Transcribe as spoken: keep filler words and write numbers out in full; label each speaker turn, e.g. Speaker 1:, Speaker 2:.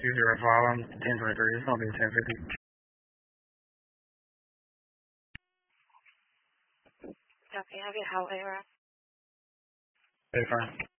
Speaker 1: two zero five, I'm ten twenty-three, it's going to be ten fifty.
Speaker 2: Copy, have your highway around.
Speaker 1: Hey, fine.